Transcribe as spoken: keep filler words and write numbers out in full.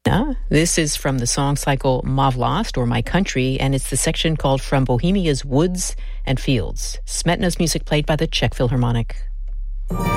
Yeah, this is from the song cycle Mavlast, or My Country, and it's the section called From Bohemia's Woods and Fields. Smetana's music played by the Czech Philharmonic.